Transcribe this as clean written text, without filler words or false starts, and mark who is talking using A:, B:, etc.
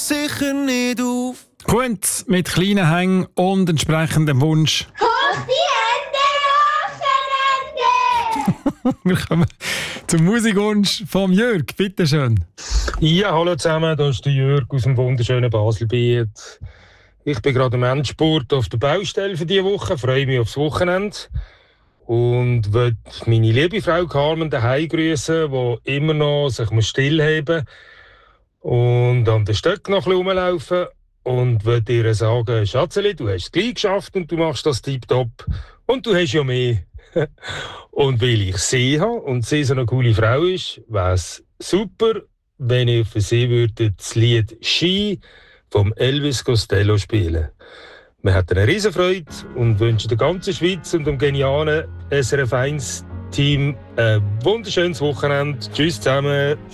A: sicher nicht auf.
B: Gut, mit kleinen Hängen und entsprechendem Wunsch.
C: Hoch die Hände, Wochenende!
B: Wir kommen zum Musikwunsch vom Jörg. Bitte schön.
D: Ja, hallo zusammen, das ist der Jörg aus dem wunderschönen Baselbiet. Ich bin gerade im Endspurt auf der Baustelle für diese Woche, freue mich aufs Wochenende und will meine liebe Frau Carmen daheim grüßen, die immer noch sich stillheben muss und an den Stöcken noch ein bisschen rumlaufen und will ihr sagen, Schatzeli, du hast es gleich geschafft und du machst das tipptopp und du hast ja mehr. Und weil ich sie habe und sie so eine coole Frau ist, wäre es super, wenn ich für sie würde das Lied «Ski» vom Elvis Costello spielen. Wir hatten eine Riesenfreude und wünschen der ganzen Schweiz und dem genialen SRF 1 Team ein wunderschönes Wochenende. Tschüss zusammen.